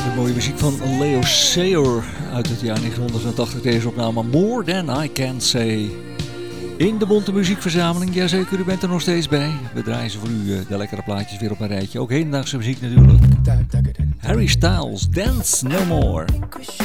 De mooie muziek van Leo Sayer uit het jaar 1980. Deze opname More Than I Can Say. In de bonte muziekverzameling. Jazeker, u bent er nog steeds bij. We draaien ze voor u de lekkere plaatjes weer op een rijtje. Ook hedendaagse muziek natuurlijk. Harry Styles, Dance No More.